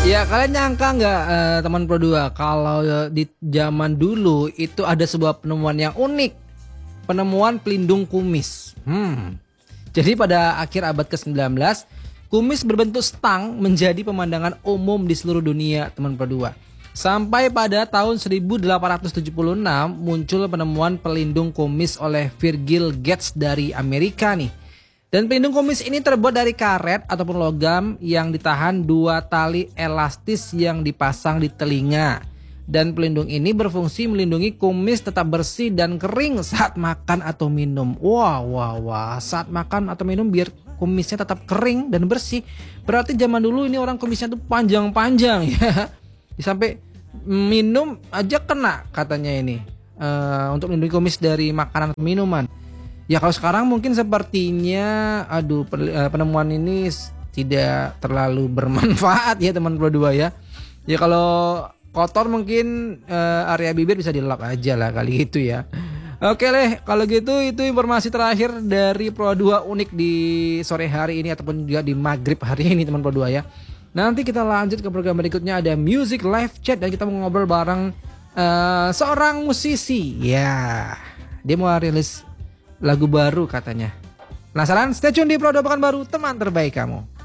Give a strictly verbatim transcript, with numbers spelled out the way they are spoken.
Ya kalian nyangka nggak eh, teman Pro dua kalau eh, di zaman dulu itu ada sebuah penemuan yang unik, penemuan pelindung kumis. Hmm. Jadi pada akhir abad ke sembilan belas, kumis berbentuk stang menjadi pemandangan umum di seluruh dunia teman Pro dua. Sampai pada tahun seribu delapan ratus tujuh puluh enam muncul penemuan pelindung kumis oleh Virgil Gatz dari Amerika nih. Dan pelindung kumis ini terbuat dari karet ataupun logam yang ditahan dua tali elastis yang dipasang di telinga. Dan pelindung ini berfungsi melindungi kumis tetap bersih dan kering saat makan atau minum. Wah, wah, wah, saat makan atau minum biar kumisnya tetap kering dan bersih. Berarti zaman dulu ini orang kumisnya tuh panjang-panjang ya. Sampai minum aja kena katanya ini. Uh, untuk melindungi kumis dari makanan atau minuman. Ya kalau sekarang mungkin sepertinya aduh penemuan ini tidak terlalu bermanfaat ya teman Pro dua ya. Ya kalau kotor mungkin uh, area bibir bisa dilap aja lah kali itu ya. Oke deh kalau gitu itu informasi terakhir dari Pro dua unik di sore hari ini ataupun juga di maghrib hari ini teman Pro dua ya. Nanti kita lanjut ke program berikutnya ada Music Live Chat dan kita mau ngobrol bareng uh, seorang musisi. Ya dia mau rilis lagu baru katanya. Penasaran? Stay tune di Pro dua Pekanbaru, teman terbaik kamu.